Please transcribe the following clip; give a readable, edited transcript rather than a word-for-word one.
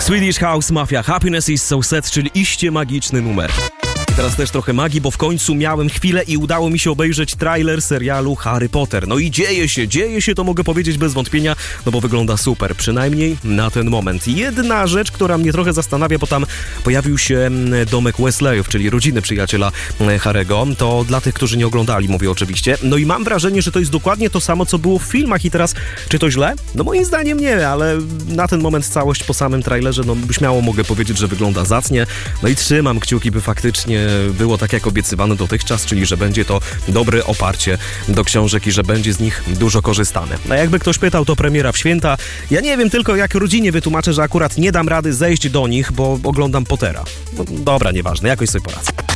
Swedish House Mafia, Happiness is so sad, czyli iście magiczny numer. Teraz też trochę magii, bo w końcu miałem chwilę i udało mi się obejrzeć trailer serialu Harry Potter. No i dzieje się, to mogę powiedzieć bez wątpienia, no bo wygląda super, przynajmniej na ten moment. Jedna rzecz, która mnie trochę zastanawia, bo tam pojawił się domek Weasleyów, czyli rodziny przyjaciela Harry'ego. To dla tych, którzy nie oglądali, mówię oczywiście. No i mam wrażenie, że to jest dokładnie to samo, co było w filmach i teraz, czy to źle? No moim zdaniem nie, ale na ten moment całość po samym trailerze, no śmiało mogę powiedzieć, że wygląda zacnie. No i trzymam kciuki, by faktycznie było tak, jak obiecywano dotychczas, czyli że będzie to dobre oparcie do książek i że będzie z nich dużo korzystane. A jakby ktoś pytał, to premiera w święta. Ja nie wiem tylko, jak rodzinie wytłumaczę, że akurat nie dam rady zejść do nich, bo oglądam Pottera. No, dobra, nieważne, jakoś sobie poradzę.